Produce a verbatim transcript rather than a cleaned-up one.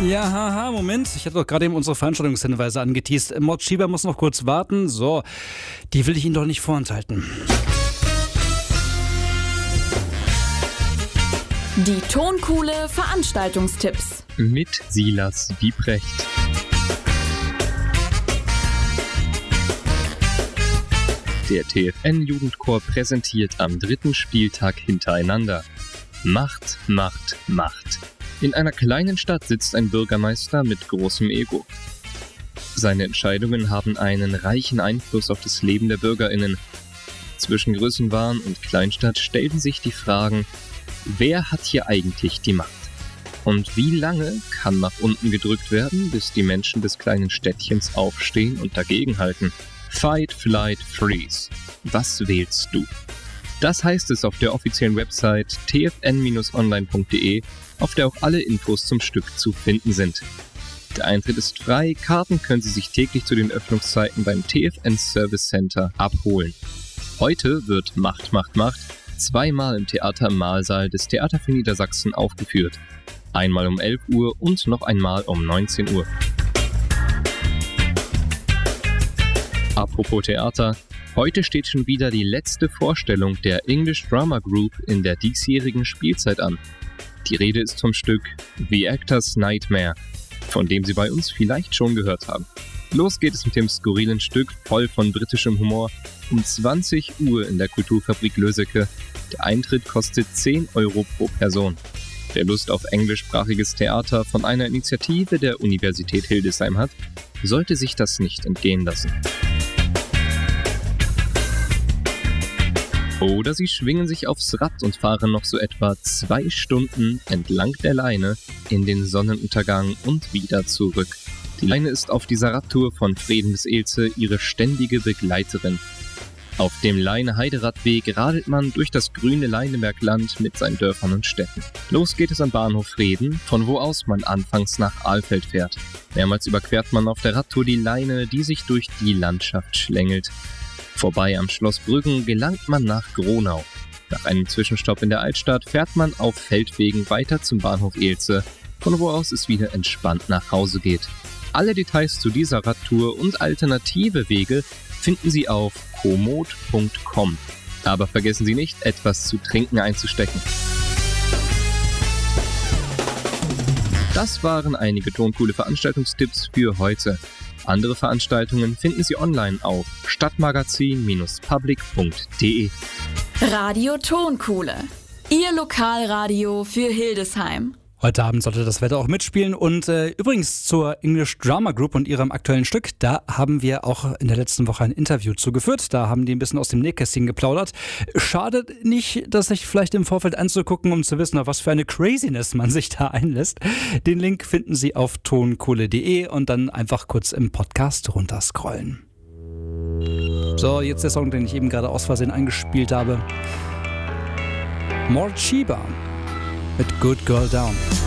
Ja, haha, Moment. Ich hatte doch gerade eben unsere Veranstaltungshinweise angeteast. Mord Schieber muss noch kurz warten. So, die will ich Ihnen doch nicht vorenthalten. Die Tonkuhle Veranstaltungstipps. Mit Silas Wiebrecht. Der T F N-Jugendchor präsentiert am dritten Spieltag hintereinander Macht, Macht, Macht. In einer kleinen Stadt sitzt ein Bürgermeister mit großem Ego. Seine Entscheidungen haben einen reichen Einfluss auf das Leben der BürgerInnen. Zwischen Größenwahn und Kleinstadt stellten sich die Fragen: Wer hat hier eigentlich die Macht? Und wie lange kann nach unten gedrückt werden, bis die Menschen des kleinen Städtchens aufstehen und dagegenhalten? Fight, Flight, Freeze. Was wählst du? Das heißt es auf der offiziellen Website t f n Bindestrich online punkt d e, auf der auch alle Infos zum Stück zu finden sind. Der Eintritt ist frei, Karten können Sie sich täglich zu den Öffnungszeiten beim T F N Service Center abholen. Heute wird Macht, Macht, Macht zweimal im Theater im Mahlsaal des Theater für Niedersachsen aufgeführt. Einmal um elf Uhr und noch einmal um neunzehn Uhr. Apropos Theater, heute steht schon wieder die letzte Vorstellung der English Drama Group in der diesjährigen Spielzeit an. Die Rede ist vom Stück The Actor's Nightmare, von dem Sie bei uns vielleicht schon gehört haben. Los geht es mit dem skurrilen Stück, voll von britischem Humor, um zwanzig Uhr in der Kulturfabrik Lösecke. Der Eintritt kostet zehn Euro pro Person. Wer Lust auf englischsprachiges Theater von einer Initiative der Universität Hildesheim hat, sollte sich das nicht entgehen lassen. Oder Sie schwingen sich aufs Rad und fahren noch so etwa zwei Stunden entlang der Leine in den Sonnenuntergang und wieder zurück. Die Leine ist auf dieser Radtour von Freden bis Elze Ihre ständige Begleiterin. Auf dem Leine-Heideradweg radelt man durch das grüne Leinebergland mit seinen Dörfern und Städten. Los geht es am Bahnhof Freden, von wo aus man anfangs nach Alfeld fährt. Mehrmals überquert man auf der Radtour die Leine, die sich durch die Landschaft schlängelt. Vorbei am Schloss Brüggen gelangt man nach Gronau. Nach einem Zwischenstopp in der Altstadt fährt man auf Feldwegen weiter zum Bahnhof Elze, von wo aus es wieder entspannt nach Hause geht. Alle Details zu dieser Radtour und alternative Wege finden Sie auf komoot punkt com. Aber vergessen Sie nicht, etwas zu trinken einzustecken. Das waren einige toncoole Veranstaltungstipps für heute. Andere Veranstaltungen finden Sie online auf stadtmagazin Bindestrich public punkt d e. Radio Tonkuhle. Ihr Lokalradio für Hildesheim. Heute Abend sollte das Wetter auch mitspielen und äh, übrigens zur English Drama Group und ihrem aktuellen Stück, da haben wir auch in der letzten Woche ein Interview zugeführt, da haben die ein bisschen aus dem Nähkästchen geplaudert. Schade nicht, das sich vielleicht im Vorfeld anzugucken, um zu wissen, auf was für eine Craziness man sich da einlässt. Den Link finden Sie auf tonkohle punkt d e und dann einfach kurz im Podcast runterscrollen. So, jetzt der Song, den ich eben gerade aus Versehen eingespielt habe. Mord Schieber mit Good Girl Down.